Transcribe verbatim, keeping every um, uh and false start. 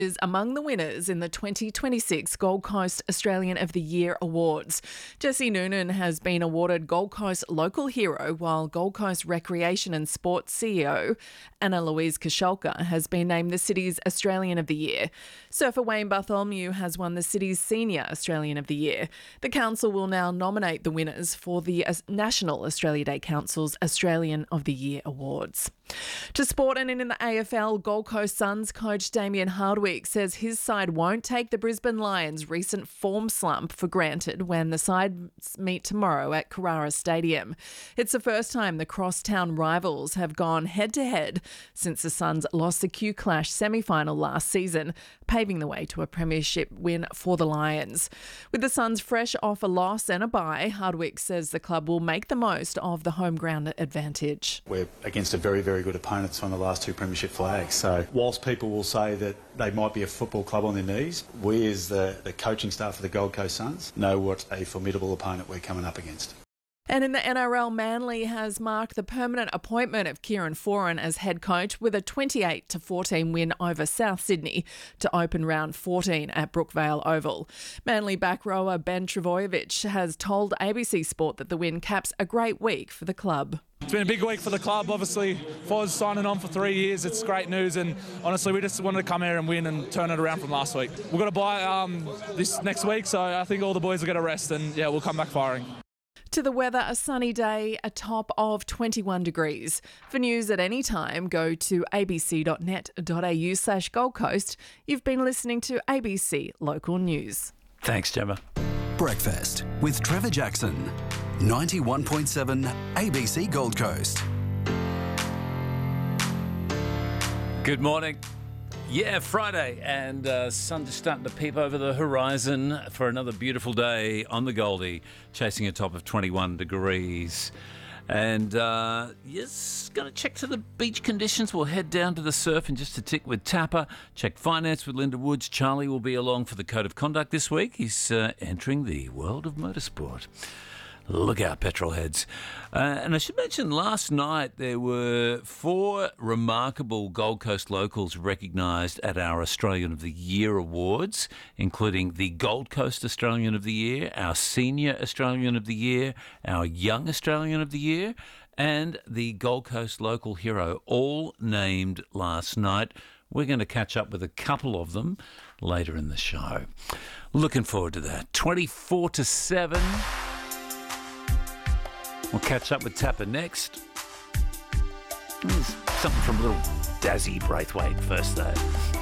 is among the winners in the twenty twenty-six Gold Coast Australian of the Year Awards. Jessie Noonan has been awarded Gold Coast Local Hero, while Gold Coast Recreation and Sports C E O Anna Louise Kasholka has been named the city's Australian of the Year. Surfer Wayne Bartholomew has won the city's Senior Australian of the Year. The council will now nominate the winners for the National Australia Day Council's Australian of the Year Awards. To sport, and in the A F L, Gold Coast Suns coach Damien Hardwick says his side won't take the Brisbane Lions' recent form slump for granted when the sides meet tomorrow at Carrara Stadium. It's the first time the crosstown rivals have gone head-to-head since the Suns lost the Q Clash semi-final last season, paving the way to a premiership win for the Lions. With the Suns fresh off a loss and a bye, Hardwick says the club will make the most of the home ground advantage. We're against a very, very good opponents on the last two premiership flags. So whilst people will say that they might be a football club on their knees, we as the, the coaching staff of the Gold Coast Suns know what a formidable opponent we're coming up against. And in the N R L, Manly has marked the permanent appointment of Kieran Foran as head coach with a twenty-eight to fourteen win over South Sydney to open round fourteen at Brookvale Oval. Manly back rower Ben Travojevic has told A B C Sport that the win caps a great week for the club. It's been a big week for the club, obviously. Foz signing on for three years, it's great news, and honestly we just wanted to come here and win and turn it around from last week. We've got to buy um, this next week, so I think all the boys will get a rest and yeah, we'll come back firing. To the weather, a sunny day, a top of twenty-one degrees. For news at any time, go to abc.net.au slash Gold Coast. You've been listening to A B C Local News. Thanks, Gemma. Breakfast with Trevor Jackson. ninety-one point seven A B C Gold Coast. Good morning. Yeah, Friday, and uh, sun just starting to peep over the horizon for another beautiful day on the Goldie, chasing a top of twenty-one degrees. And uh, yes, going to check to the beach conditions. We'll head down to the surf in just a tick with Tapper. Check finance with Linda Woods. Charlie will be along for the Code of Conduct this week. He's uh, entering the world of motorsport. Look out, petrol heads. Uh, and I should mention last night there were four remarkable Gold Coast locals recognised at our Australian of the Year Awards, including the Gold Coast Australian of the Year, our Senior Australian of the Year, our Young Australian of the Year, and the Gold Coast Local Hero, all named last night. We're going to catch up with a couple of them later in the show. Looking forward to that. twenty-four to seven. We'll catch up with Tapper next. There's something from little Dazzy Braithwaite first, though.